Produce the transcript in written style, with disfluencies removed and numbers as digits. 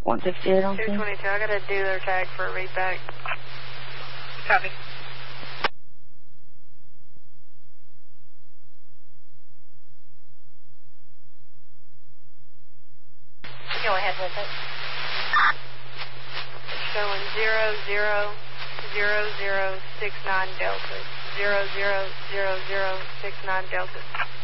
168 on scene. 222, I got a dealer tag for a readback. Copy. Go ahead with it. It's showing 000069 Delta. 000069 Delta.